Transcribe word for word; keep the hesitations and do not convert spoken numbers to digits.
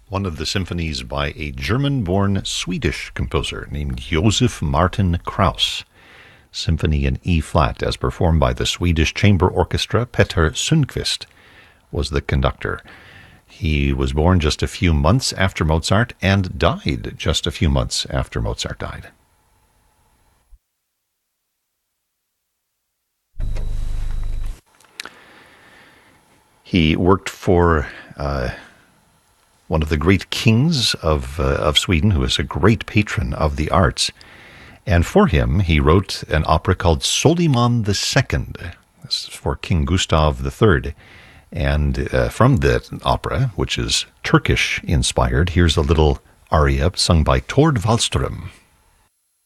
one of the symphonies by a German-born Swedish composer named Josef Martin Krauss. Symphony in E-flat, as performed by the Swedish Chamber Orchestra. Peter Sundqvist was the conductor. He was born just a few months after Mozart and died just a few months after Mozart died. He worked for uh, one of the great kings of, uh, of Sweden, who is a great patron of the arts. And for him, he wrote an opera called Soliman the Second. This is for King Gustav the Third. And uh, from that opera, which is Turkish-inspired, here's a little aria sung by Tord Wallström.